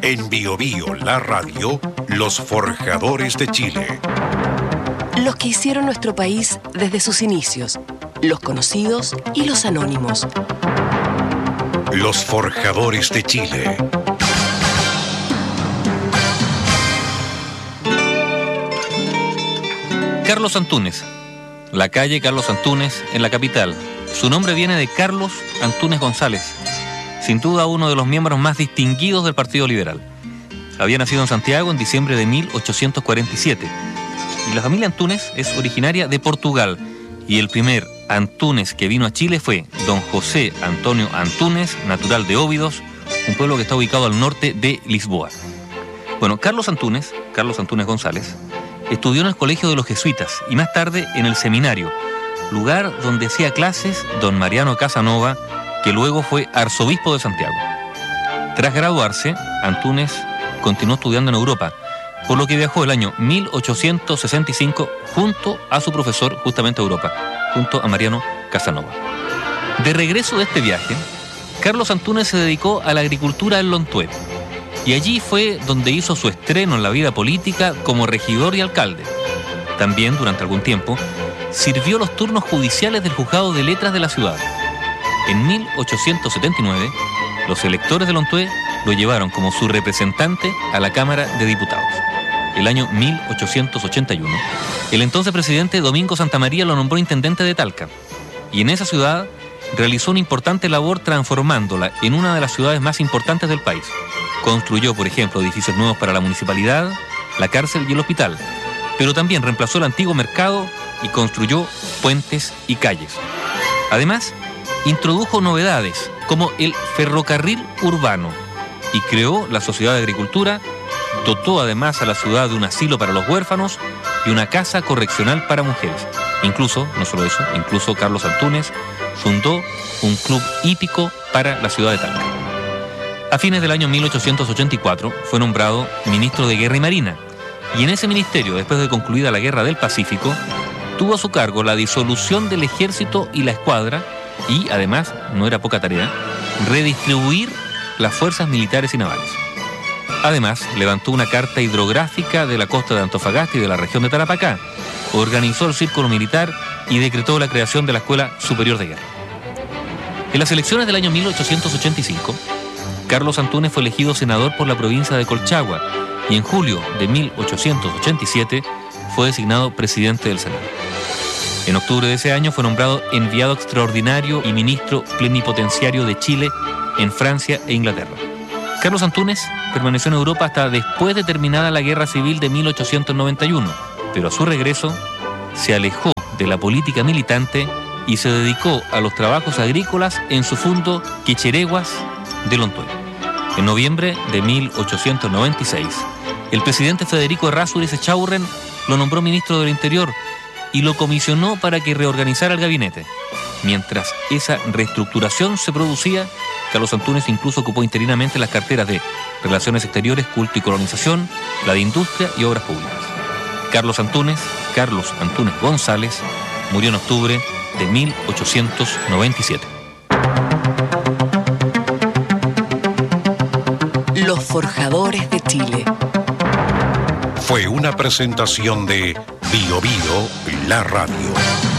En Bio Bio, la radio, los forjadores de Chile. Los que hicieron nuestro país desde sus inicios, los conocidos y los anónimos. Los forjadores de Chile. Carlos Antúnez. La calle Carlos Antúnez en la capital. Su nombre viene de Carlos Antúnez González, sin duda uno de los miembros más distinguidos del Partido Liberal. Había nacido en Santiago en diciembre de 1847 y la familia Antúnez es originaria de Portugal, y el primer Antúnez que vino a Chile fue don José Antonio Antúnez, natural de Óbidos, un pueblo que está ubicado al norte de Lisboa. Bueno, Carlos Antúnez González, estudió en el Colegio de los Jesuitas y más tarde en el Seminario, lugar donde hacía clases don Mariano Casanova, que luego fue arzobispo de Santiago. Tras graduarse, Antúnez continuó estudiando en Europa, por lo que viajó el año 1865 junto a su profesor justamente a Europa, junto a Mariano Casanova. De regreso de este viaje, Carlos Antúnez se dedicó a la agricultura en Lontué, y allí fue donde hizo su estreno en la vida política como regidor y alcalde. También, durante algún tiempo, sirvió los turnos judiciales del Juzgado de Letras de la ciudad. En 1879, los electores de Lontué lo llevaron como su representante a la Cámara de Diputados. El año 1881, el entonces presidente Domingo Santamaría lo nombró intendente de Talca, y en esa ciudad realizó una importante labor transformándola en una de las ciudades más importantes del país. Construyó, por ejemplo, edificios nuevos para la municipalidad, la cárcel y el hospital, pero también reemplazó el antiguo mercado y construyó puentes y calles. Además, introdujo novedades como el ferrocarril urbano y creó la Sociedad de Agricultura. Dotó además a la ciudad de un asilo para los huérfanos y una casa correccional para mujeres. Incluso, no solo eso, incluso Carlos Antúnez fundó un club hípico para la ciudad de Talca. A fines del año 1884 fue nombrado ministro de Guerra y Marina, y en ese ministerio, después de concluida la Guerra del Pacífico, tuvo a su cargo la disolución del ejército y la escuadra y, además, no era poca tarea, redistribuir las fuerzas militares y navales. Además, levantó una carta hidrográfica de la costa de Antofagasta y de la región de Tarapacá, organizó el círculo militar y decretó la creación de la Escuela Superior de Guerra. En las elecciones del año 1885, Carlos Antúnez fue elegido senador por la provincia de Colchagua y en julio de 1887 fue designado presidente del Senado. En octubre de ese año fue nombrado enviado extraordinario y ministro plenipotenciario de Chile en Francia e Inglaterra. Carlos Antúnez permaneció en Europa hasta después de terminada la Guerra Civil de 1891, pero a su regreso se alejó de la política militante y se dedicó a los trabajos agrícolas en su fundo Quichereguas de Lontué. En noviembre de 1896, el presidente Federico Errázuriz Echaurren lo nombró ministro del Interior y lo comisionó para que reorganizara el gabinete. Mientras esa reestructuración se producía, Carlos Antúnez incluso ocupó interinamente las carteras de Relaciones Exteriores, Culto y Colonización, la de Industria y Obras Públicas. Carlos Antúnez González, murió en octubre de 1897. Los forjadores de Chile. Fue una presentación de Bio Bio, la radio.